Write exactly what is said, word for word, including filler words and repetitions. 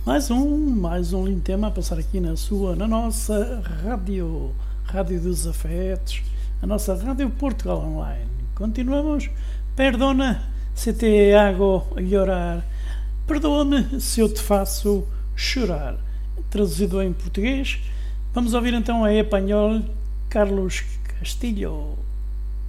Mais um, mais um lindo tema a passar aqui na sua, na nossa rádio, Rádio dos Afetos, a nossa Rádio Portugal Online. Continuamos. Perdona se te hago llorar. Perdoa-me se eu te faço chorar. Traduzido em português, vamos ouvir então em espanhol Carlos Castillo.